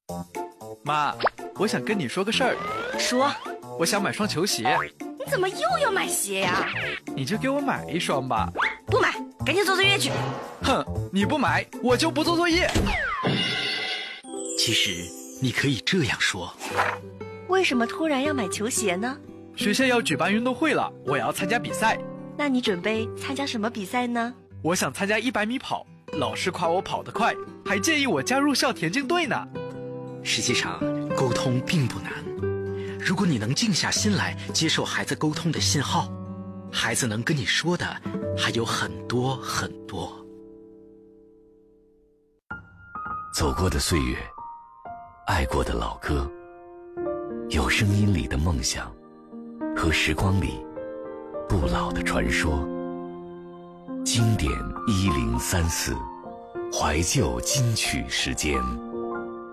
妈，我想跟你说个事儿。 说。 我想买双球鞋。 你怎么又要买鞋呀？ 你就给我买一双吧。 不买，赶紧做作业去。 哼，你不买，我就不做作业。 其实你可以这样说。 为什么突然要买球鞋呢？ 学校要举办运动会了，我要参加比赛。 那你准备参加什么比赛呢？ 我想参加100米跑，老师夸我跑得快，还建议我加入校田径队呢。 实际上，沟通并不难。如果你能静下心来接受孩子沟通的信号，孩子能跟你说的还有很多很多。 走过的岁月，爱过的老歌，有声音里的梦想，和时光里不老的传说。经典1034，怀旧金曲时间。